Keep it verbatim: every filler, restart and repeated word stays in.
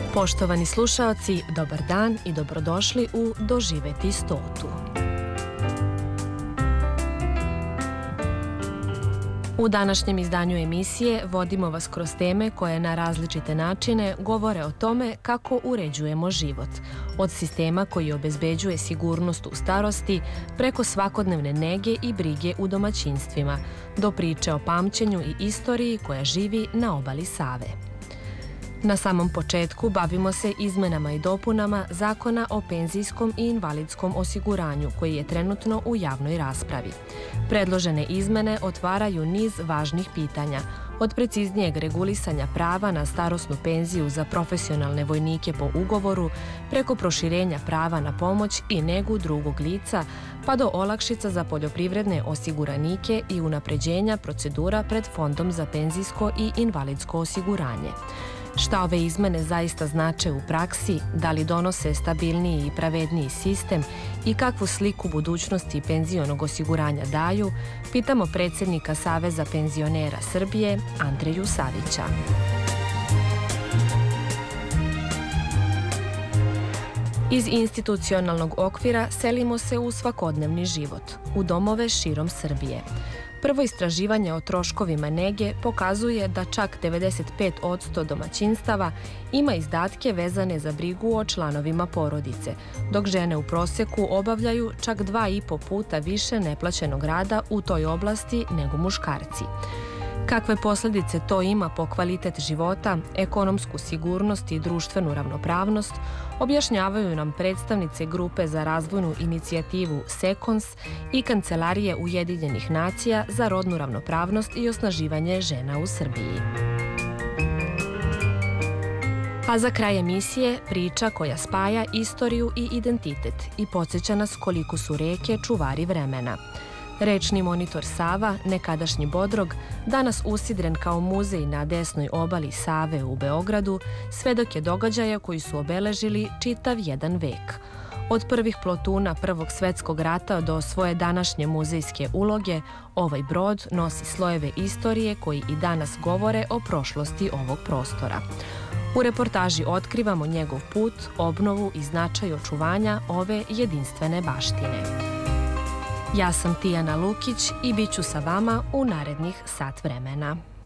Poštovani slušaoci, dobar dan i dobrodošli u Doživeti stotu. U današnjem izdanju emisije vodimo vas kroz teme koje na različite načine govore o tome kako uređujemo život. Od sistema koji obezbeđuje sigurnost u starosti, preko svakodnevne nege i brige u domaćinstvima, do priče o pamćenju i istoriji koja živi na obali Save. Na samom početku bavimo se izmenama i dopunama Zakona o penzijskom i invalidskom osiguranju koji je trenutno u javnoj raspravi. Predložene izmene otvaraju niz važnih pitanja, od preciznijeg regulisanja prava na starosnu penziju za profesionalne vojnike po ugovoru, preko proširenja prava na pomoć i negu drugog lica, pa do olakšica za poljoprivredne osiguranike i unapređenja procedura pred Fondom za penzijsko i invalidsko osiguranje. Šta ove izmene zaista znače u praksi, da li donose stabilniji i pravedniji sistem i kakvu sliku budućnosti penzionog osiguranja daju, pitamo predsjednika Saveza penzionera Srbije, Andreju Savića. Iz institucionalnog okvira selimo se u svakodnevni život, u domove širom Srbije. Prvo istraživanje o troškovima nege pokazuje da čak devedeset pet posto domaćinstava ima izdatke vezane za brigu o članovima porodice, dok žene u proseku obavljaju čak dva i po puta više neplaćenog rada u toj oblasti nego muškarci. Kakve posljedice to ima po kvalitet života, ekonomsku sigurnost i društvenu ravnopravnost, objašnjavaju nam predstavnice Grupe za razvojnu inicijativu SEKONS i Kancelarije Ujedinjenih nacija za rodnu ravnopravnost i osnaživanje žena u Srbiji. A za kraj emisije priča koja spaja istoriju i identitet i podsjeća nas koliko su reke čuvari vremena. Rečni monitor Sava, nekadašnji Bodrog, danas usidren kao muzej na desnoj obali Save u Beogradu, svedok je događaja koji su obeležili čitav jedan vek. Od prvih plotuna Prvog svetskog rata do svoje današnje muzejske uloge, ovaj brod nosi slojeve istorije koji i danas govore o prošlosti ovog prostora. U reportaži otkrivamo njegov put, obnovu i značaj očuvanja ove jedinstvene baštine. Ja sam Tijana Lukić i bit ću sa vama u narednih sat vremena.